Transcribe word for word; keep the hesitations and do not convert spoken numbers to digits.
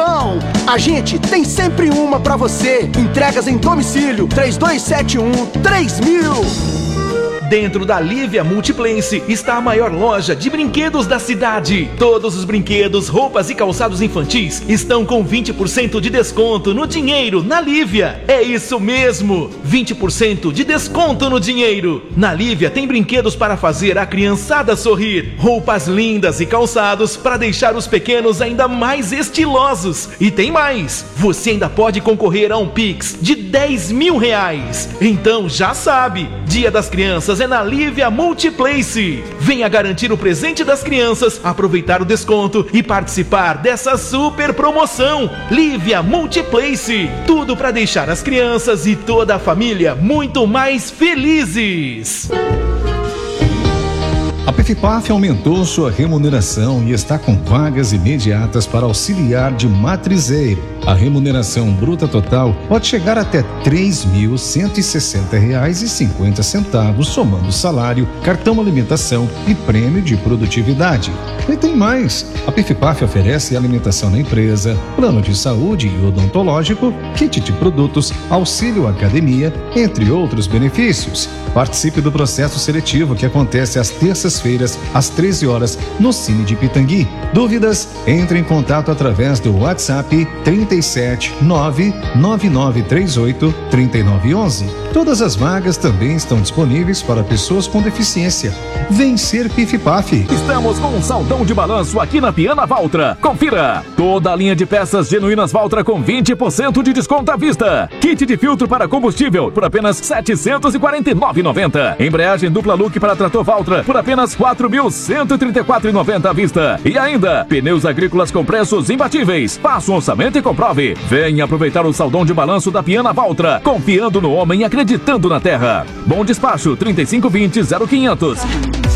promoção. A gente tem sempre uma pra você. Entregas em domicílio, três dois sete um, três mil. Dentro da Lívia Multiplace está a maior loja de brinquedos da cidade. Todos os brinquedos, roupas e calçados infantis estão com vinte por cento de desconto no dinheiro na Lívia. É isso mesmo, vinte por cento de desconto no dinheiro. Na Lívia tem brinquedos para fazer a criançada sorrir, roupas lindas e calçados para deixar os pequenos ainda mais estilosos. E tem mais, você ainda pode concorrer a um Pix de dez mil reais. Então já sabe, Dia das Crianças é na Lívia Multiplace. Venha garantir o presente das crianças, aproveitar o desconto e participar dessa super promoção. Lívia Multiplace, tudo para deixar as crianças e toda a família muito mais felizes. A PIFPAF aumentou sua remuneração e está com vagas imediatas para auxiliar de matrizeiro. A remuneração bruta total pode chegar até três mil cento e sessenta reais e cinquenta centavos, somando salário, cartão alimentação e prêmio de produtividade. E tem mais! A PIFPAF oferece alimentação na empresa, plano de saúde e odontológico, kit de produtos, auxílio academia, entre outros benefícios. Participe do processo seletivo que acontece às terças-feiras, às treze horas, no Cine de Pitangui. Dúvidas? Entre em contato através do WhatsApp trinta e sete, nove nove nove três oito, trinta e nove onze. Todas as vagas também estão disponíveis para pessoas com deficiência. Vem ser PIFPAF. Estamos com um saldão de balanço aqui na Piana Valtra. Confira! Toda a linha de peças genuínas Valtra com vinte por cento de desconto à vista. Kit de filtro para combustível por apenas setecentos e quarenta e nove reais e noventa centavos. Embreagem dupla look para trator Valtra por apenas quatro mil cento e trinta e quatro reais e noventa centavos à vista. E ainda, pneus agrícolas com preços imbatíveis. Faça um orçamento e comprove. Venha aproveitar o saldão de balanço da Piana Valtra. Confiando no homem e acreditando na terra. Bom despacho, trinta e cinco vinte, zero quinhentos.